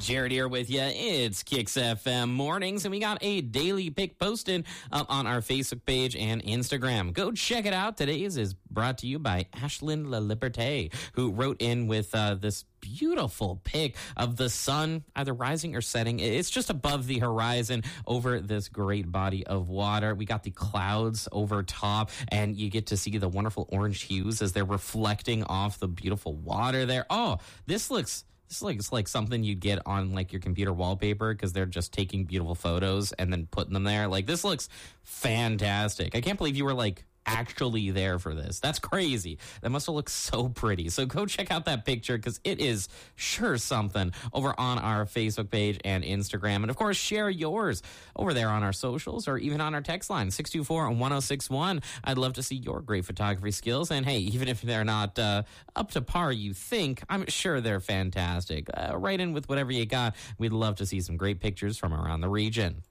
Jared here with you. It's Kicks FM Mornings, and we got a daily pic posted up on our Facebook page and Instagram. Go check it out. Today's is brought to you by Ashlyn La Liberté, who wrote in with this beautiful pic of the sun either rising or setting. It's just above the horizon over this great body of water. We got the clouds over top, and you get to see the wonderful orange hues as they're reflecting off the beautiful water there. Oh, this looks like something you'd get on like your computer wallpaper because they're just taking beautiful photos and then putting them there. Like, this looks fantastic. I can't believe you were like actually there for this. That's crazy. That must have looked so pretty. So go check out that picture because it is sure something over on our Facebook page and Instagram. And of course, share yours over there on our socials or even on our text line, 624-1061. I'd love to see your great photography skills. And hey, even if they're not up to par you think, I'm sure they're fantastic. Write in with whatever you got. We'd love to see some great pictures from around the region.